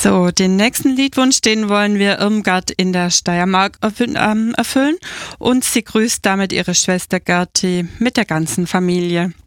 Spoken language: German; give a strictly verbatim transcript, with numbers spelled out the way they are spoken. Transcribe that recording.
So, den nächsten Liedwunsch, den wollen wir Irmgard in der Steiermark erfüllen. Und sie grüßt damit ihre Schwester Gerti mit der ganzen Familie.